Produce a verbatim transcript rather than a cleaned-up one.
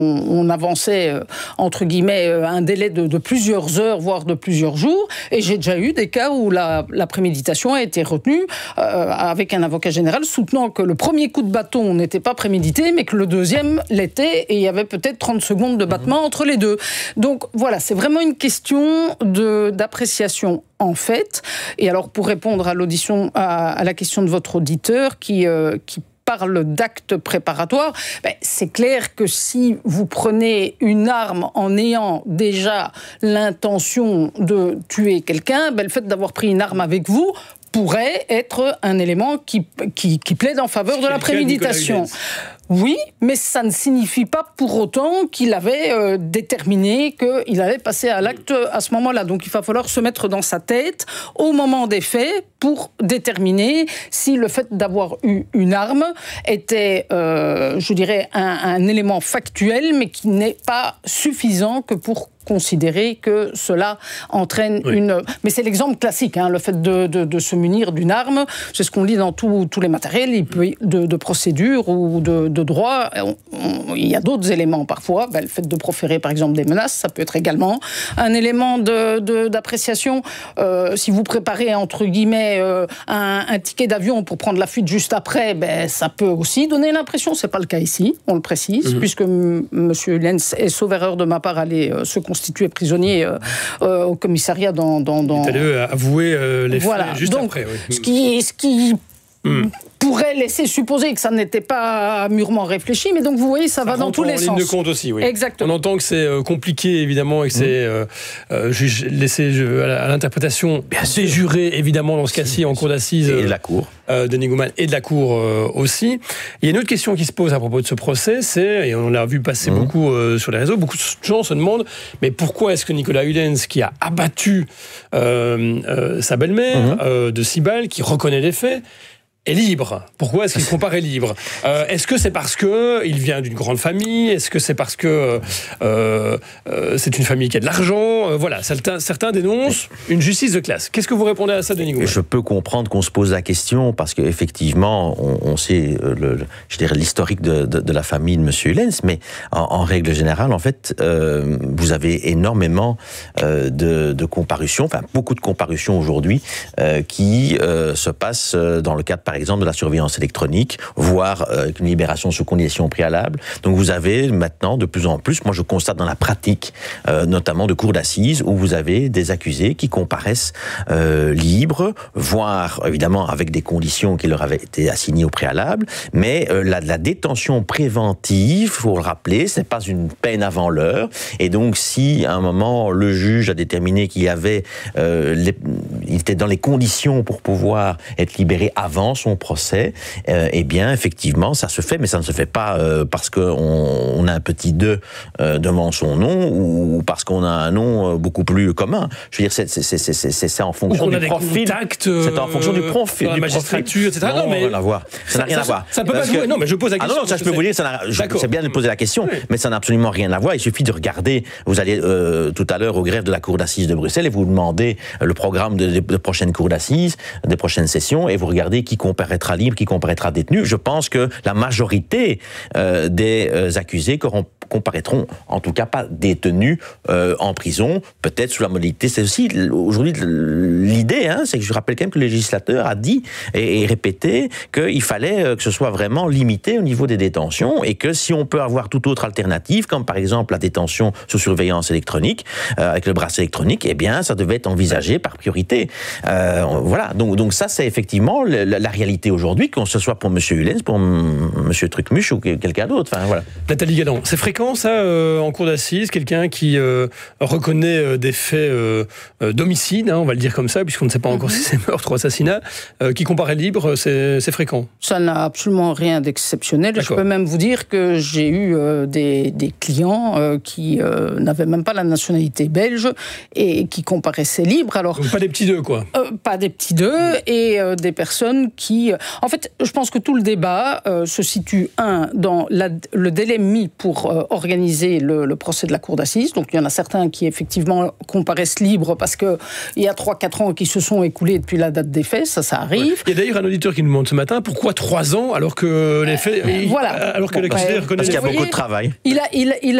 on avançait, euh, entre guillemets, euh, un délai de, de plusieurs heures, voire de plusieurs jours. Et j'ai déjà eu des cas où la, la préméditation a été retenue euh, avec un avocat général soutenant que le premier coup de bâton n'était pas prémédité, mais que le deuxième l'était, et il y avait peut-être trente secondes de battement mmh. entre les deux. Donc voilà, c'est vraiment une question de, d'appréciation en fait. Et alors, pour répondre à l'audition, à, à la question de votre auditeur qui, euh, qui parle d'actes préparatoires, ben, c'est clair que si vous prenez une arme en ayant déjà l'intention de tuer quelqu'un, ben, le fait d'avoir pris une arme avec vous pourrait être un élément qui, qui, qui plaide en faveur de la préméditation. Oui, mais ça ne signifie pas pour autant qu'il avait euh, déterminé qu'il allait passer à l'acte à ce moment-là. Donc il va falloir se mettre dans sa tête au moment des faits pour déterminer si le fait d'avoir eu une arme était, euh, je dirais, un, un élément factuel, mais qui n'est pas suffisant que pour considérer que cela entraîne oui. une... Mais c'est l'exemple classique, hein, le fait de, de, de se munir d'une arme, c'est ce qu'on lit dans tous les matériels il peut, de, de procédure ou de, de droit. On, on, il y a d'autres éléments parfois. Ben, le fait de proférer, par exemple, des menaces, ça peut être également un élément de, de, d'appréciation. Euh, si vous préparez, entre guillemets, euh, un, un ticket d'avion pour prendre la fuite juste après, ben, ça peut aussi donner l'impression. C'est pas le cas ici, on le précise, mmh. puisque m- M. Lenz est, sauf erreur de ma part, allé euh, se constitué prisonnier euh, euh, au commissariat dans... dans, dans... Il est allé avouer euh, les voilà. faits juste Donc, après. Oui. Ce qui... Ce qui mm. pourrait laisser supposer que ça n'était pas mûrement réfléchi, mais donc vous voyez, ça, ça va dans tous les sens. En ligne de compte aussi, oui. Exactement. On entend que c'est compliqué, évidemment, et que mmh. c'est euh, euh, laissé à l'interprétation des jurés, évidemment, dans ce cas-ci, en cour d'assises. Et de la cour. Euh, Denis Gouman, et de la cour euh, aussi. Il y a une autre question qui se pose à propos de ce procès, c'est, et on l'a vu passer mmh. beaucoup euh, sur les réseaux, beaucoup de gens se demandent, mais pourquoi est-ce que Nicolas Hulens, qui a abattu euh, euh, sa belle-mère mmh. euh, de six balles, qui reconnaît les faits, est libre. Pourquoi est-ce qu'il comparaît libre ? euh, Est-ce que c'est parce qu'il vient d'une grande famille ? Est-ce que c'est parce que euh, euh, c'est une famille qui a de l'argent ? euh, Voilà, certains, certains dénoncent une justice de classe. Qu'est-ce que vous répondez à ça, Denis Gouman ? Je peux comprendre qu'on se pose la question, parce qu'effectivement, on, on sait le, le, je dirais, l'historique de, de, de la famille de M. Hulens, mais en, en règle générale, en fait, euh, vous avez énormément euh, de, de comparutions, enfin beaucoup de comparutions aujourd'hui, euh, qui euh, se passent dans le cadre, par exemple, de la surveillance électronique, voire euh, une libération sous condition préalable. Donc vous avez maintenant de plus en plus, moi je constate dans la pratique, euh, notamment de cours d'assises, où vous avez des accusés qui comparaissent euh, libres, voire évidemment avec des conditions qui leur avaient été assignées au préalable, mais euh, la, la détention préventive, il faut le rappeler, ce n'est pas une peine avant l'heure, et donc si à un moment le juge a déterminé qu'il y avait, euh, les, il était dans les conditions pour pouvoir être libéré avant son procès, euh, eh bien, effectivement, ça se fait, mais ça ne se fait pas euh, parce qu'on on a un petit deux euh, devant son nom ou parce qu'on a un nom euh, beaucoup plus commun. Je veux dire, c'est, c'est, c'est, c'est, c'est, c'est en fonction du profil. Contacts, euh, c'est en fonction du profil. Dans la magistrature, et cetera. Non, non, mais rien à voir. Ça n'a rien ça, à voir. Ça peut pas jouer. Non, mais je pose la question. Ah non, ça je peux vous dire, ça n'a, je, c'est bien de poser la question, oui. mais ça n'a absolument rien à voir. Il suffit de regarder. Vous allez euh, tout à l'heure au greffe de la cour d'assises de Bruxelles et vous demandez le programme de, de, de prochaines cours d'assises, des prochaines sessions, et vous regardez qui comparaîtra libre, qui comparaîtra détenu. Je pense que la majorité euh, des euh, accusés comparaîtront, en tout cas pas détenus euh, en prison, peut-être sous la modalité. C'est aussi aujourd'hui l'idée, hein, c'est que je rappelle quand même que le législateur a dit et, et répété qu'il fallait euh, que ce soit vraiment limité au niveau des détentions et que si on peut avoir toute autre alternative, comme par exemple la détention sous surveillance électronique, euh, avec le bracelet électronique, eh bien ça devait être envisagé par priorité. Euh, voilà, donc, donc ça c'est effectivement la, la réalité aujourd'hui, qu'on se soit pour M. Hulens, pour M. Trucmuche ou quelqu'un d'autre. Enfin, voilà. Nathalie Gadon, c'est fréquent ça euh, en cour d'assises, quelqu'un qui euh, reconnaît euh, des faits euh, euh, d'homicide, hein, on va le dire comme ça, puisqu'on ne sait pas encore mm-hmm. si c'est meurtre ou assassinat, euh, qui comparaît libre, c'est, c'est fréquent. Ça n'a absolument rien d'exceptionnel. D'accord. Je peux même vous dire que j'ai eu euh, des, des clients euh, qui euh, n'avaient même pas la nationalité belge et qui comparaissaient libres. Alors, donc pas des petits deux, quoi. Euh, pas des petits deux mmh. et euh, des personnes qui... Euh, en fait, je pense que tout le débat euh, se situe, un, dans la, le délai mis pour euh, organiser le, le procès de la cour d'assises. Donc il y en a certains qui effectivement comparaissent libres parce qu'il y a trois quatre ans qui se sont écoulés depuis la date des faits, ça, ça arrive. Ouais. Il y a d'ailleurs un auditeur qui nous demande ce matin, pourquoi trois ans alors que les faits... Euh, voilà. Alors que l'accusé reconnaît... Parce qu'il y a beaucoup de travail. Il a, il, il